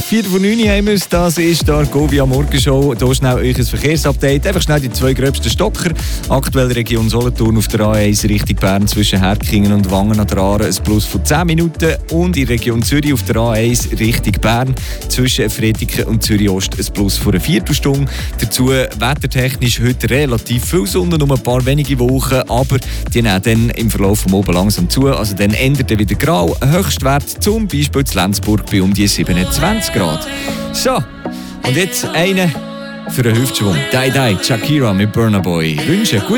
9 haben wir es. Das ist die Argovia Morgenshow. Hier schnell euch ein Verkehrsupdate. Einfach schnell die 2 gröbsten Stocker. Aktuell Region Solothurn auf der A1 Richtung Bern zwischen Herkingen und Wangen an der Aare ein Plus von 10 Minuten. Und in Region Zürich auf der A1 Richtung Bern zwischen Fretiken und Zürich Ost ein Plus von einer Viertelstunde. Dazu wettertechnisch heute relativ viel Sonne, nur ein paar wenige Wochen, aber die nehmen dann im Verlauf vom Oben langsam zu. Also dann ändert er wieder grau. Höchstwert zum Beispiel in Lenzburg bei um die 27 Grad. So, und jetzt eine für einen Hüftschwung. Die Shakira mit Burna Boy. Wünsche gute